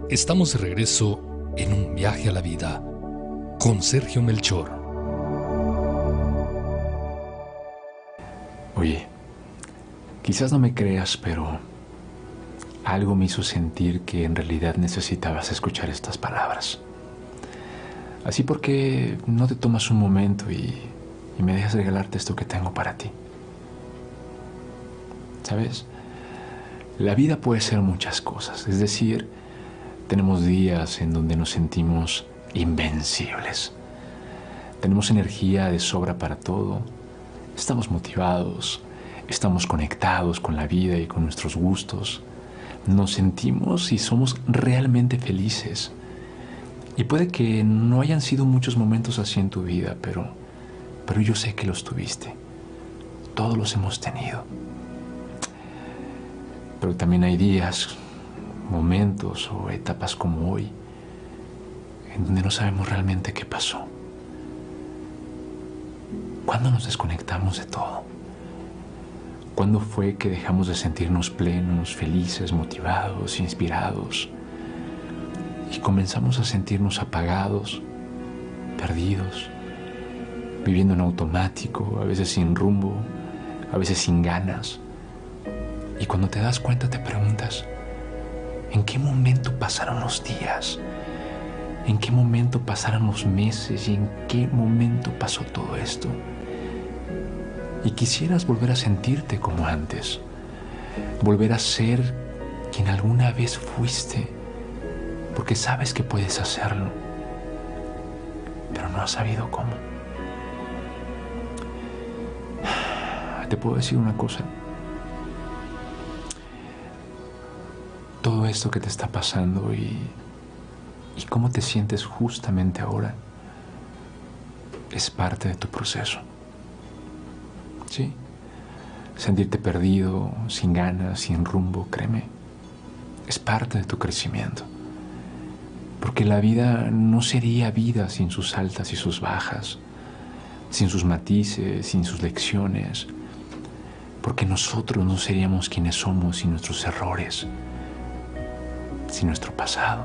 Estamos de regreso en un viaje a la vida con Sergio Melchor. Oye, quizás no me creas, pero algo me hizo sentir que en realidad necesitabas escuchar estas palabras. Así porque no te tomas un momento y me dejas regalarte esto que tengo para ti. ¿Sabes? La vida puede ser muchas cosas, es decir, tenemos días en donde nos sentimos invencibles. Tenemos energía de sobra para todo, estamos motivados, estamos conectados con la vida y con nuestros gustos. Nos sentimos y somos realmente felices. Y puede que no hayan sido muchos momentos así en tu vida, pero yo sé que los tuviste. Todos los hemos tenido. Pero también hay días, momentos o etapas como hoy en donde no sabemos realmente qué pasó. ¿Cuándo nos desconectamos de todo? ¿Cuándo fue que dejamos de sentirnos plenos, felices, motivados, inspirados? Y comenzamos a sentirnos apagados, perdidos, viviendo en automático, a veces sin rumbo, a veces sin ganas. Y cuando te das cuenta te preguntas, ¿en qué momento pasaron los días? ¿En qué momento pasaron los meses? ¿Y en qué momento pasó todo esto? Y quisieras volver a sentirte como antes, volver a ser quien alguna vez fuiste, porque sabes que puedes hacerlo, pero no has sabido cómo. Te puedo decir una cosa. Todo esto que te está pasando y cómo te sientes justamente ahora es parte de tu proceso. ¿Sí? Sentirte perdido, sin ganas, sin rumbo, créeme, es parte de tu crecimiento. Porque la vida no sería vida sin sus altas y sus bajas, sin sus matices, sin sus lecciones. Porque nosotros no seríamos quienes somos sin nuestros errores, sin nuestro pasado.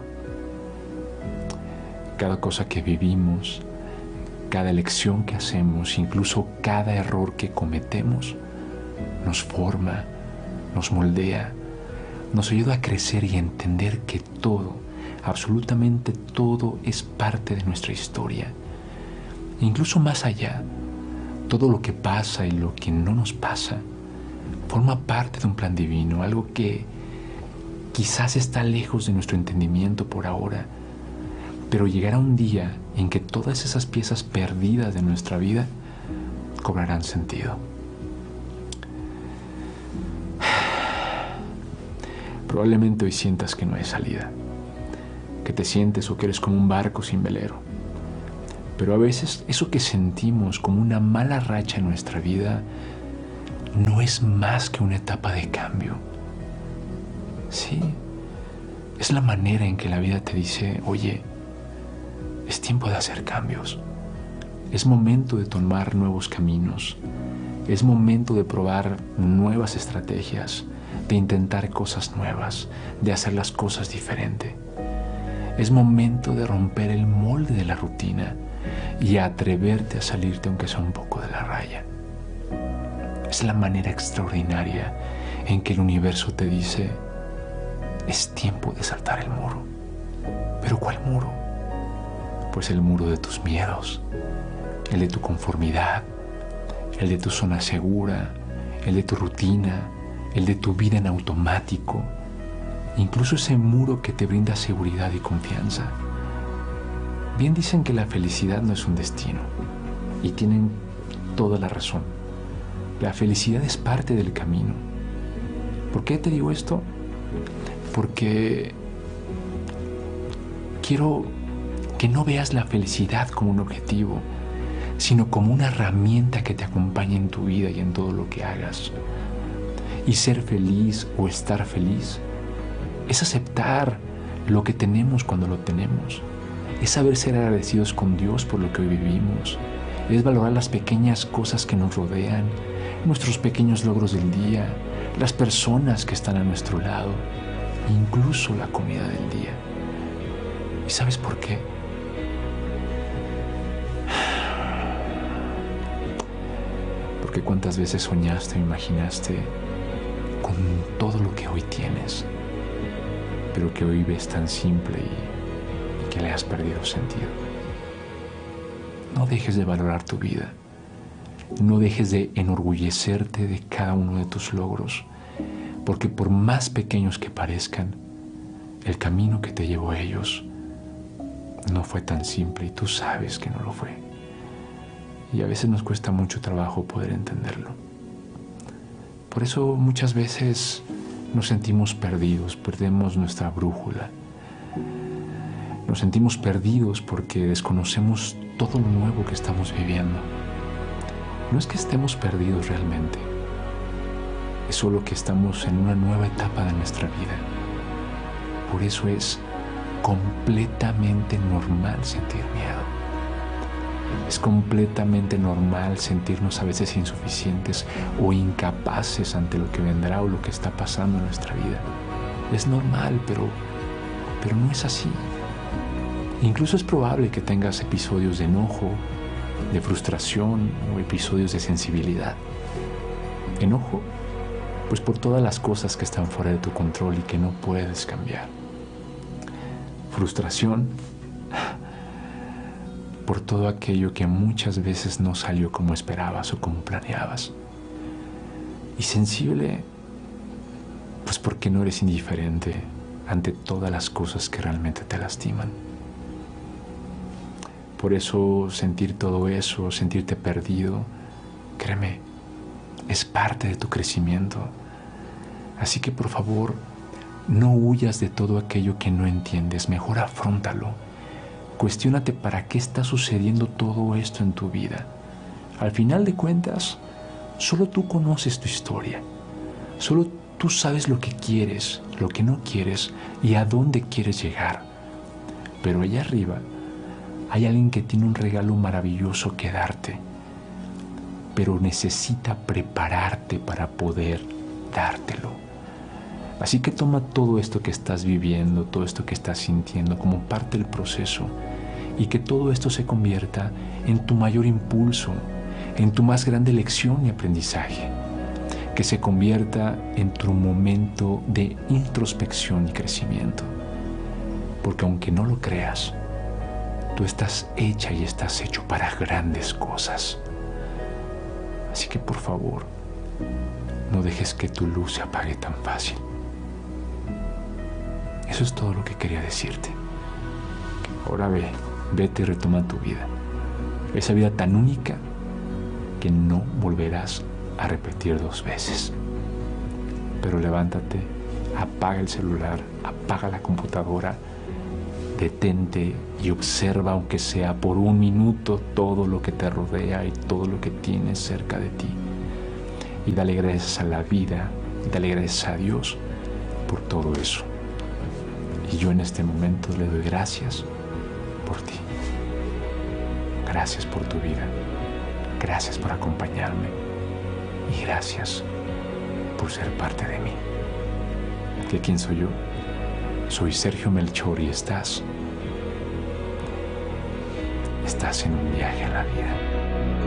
Cada cosa que vivimos, cada elección que hacemos, incluso cada error que cometemos, nos forma, nos moldea, nos ayuda a crecer y a entender que todo, absolutamente todo, es parte de nuestra historia. E incluso más allá, todo lo que pasa y lo que no nos pasa forma parte de un plan divino, algo que quizás está lejos de nuestro entendimiento por ahora, pero llegará un día en que todas esas piezas perdidas de nuestra vida cobrarán sentido. Probablemente hoy sientas que no hay salida, que te sientes o que eres como un barco sin velero. Pero a veces eso que sentimos como una mala racha en nuestra vida no es más que una etapa de cambio. Sí, es la manera en que la vida te dice, oye, es tiempo de hacer cambios. Es momento de tomar nuevos caminos. Es momento de probar nuevas estrategias, de intentar cosas nuevas, de hacer las cosas diferente. Es momento de romper el molde de la rutina y atreverte a salirte aunque sea un poco de la raya. Es la manera extraordinaria en que el universo te dice, es tiempo de saltar el muro. ¿Pero cuál muro? Pues el muro de tus miedos, el de tu conformidad, el de tu zona segura, el de tu rutina, el de tu vida en automático, incluso ese muro que te brinda seguridad y confianza. Bien dicen que la felicidad no es un destino, y tienen toda la razón. La felicidad es parte del camino. ¿Por qué te digo esto? Porque quiero que no veas la felicidad como un objetivo, sino como una herramienta que te acompañe en tu vida y en todo lo que hagas. Y ser feliz o estar feliz es aceptar lo que tenemos cuando lo tenemos. Es saber ser agradecidos con Dios por lo que hoy vivimos. Es valorar las pequeñas cosas que nos rodean, nuestros pequeños logros del día, las personas que están a nuestro lado, incluso la comida del día. ¿Y sabes por qué? Porque cuántas veces soñaste o imaginaste con todo lo que hoy tienes, pero que hoy ves tan simple y que le has perdido sentido. No dejes de valorar tu vida. No dejes de enorgullecerte de cada uno de tus logros, porque por más pequeños que parezcan, el camino que te llevó a ellos no fue tan simple y tú sabes que no lo fue. Y a veces nos cuesta mucho trabajo poder entenderlo. Por eso muchas veces nos sentimos perdidos, perdemos nuestra brújula. Nos sentimos perdidos porque desconocemos todo lo nuevo que estamos viviendo. No es que estemos perdidos realmente, es solo que estamos en una nueva etapa de nuestra vida. Por eso es completamente normal sentir miedo. Es completamente normal sentirnos a veces insuficientes o incapaces ante lo que vendrá o lo que está pasando en nuestra vida. Es normal, pero no es así. Incluso es probable que tengas episodios de enojo, de frustración o episodios de sensibilidad. Enojo, pues por todas las cosas que están fuera de tu control y que no puedes cambiar. Frustración, por todo aquello que muchas veces no salió como esperabas o como planeabas. Y sensible, pues porque no eres indiferente ante todas las cosas que realmente te lastiman. Por eso sentir todo eso, sentirte perdido, créeme, es parte de tu crecimiento. Así que por favor, no huyas de todo aquello que no entiendes, mejor afróntalo. Cuestiónate para qué está sucediendo todo esto en tu vida. Al final de cuentas, solo tú conoces tu historia. Solo tú sabes lo que quieres, lo que no quieres y a dónde quieres llegar. Pero allá arriba hay alguien que tiene un regalo maravilloso que darte, pero necesita prepararte para poder dártelo. Así que toma todo esto que estás viviendo, todo esto que estás sintiendo como parte del proceso y que todo esto se convierta en tu mayor impulso, en tu más grande lección y aprendizaje, que se convierta en tu momento de introspección y crecimiento. Porque aunque no lo creas, tú estás hecha y estás hecho para grandes cosas. Así que por favor, no dejes que tu luz se apague tan fácil. Eso es todo lo que quería decirte. Ahora vete y retoma tu vida. Esa vida tan única que no volverás a repetir 2 veces. Pero levántate, apaga el celular, apaga la computadora, detente y observa, aunque sea por 1 minuto, todo lo que te rodea y todo lo que tienes cerca de ti. Y dale gracias a la vida, y dale gracias a Dios por todo eso. Y yo en este momento le doy gracias por ti. Gracias por tu vida. Gracias por acompañarme. Y gracias por ser parte de mí. ¿Que quién soy yo? Soy Sergio Melchor y estás en un viaje a la vida.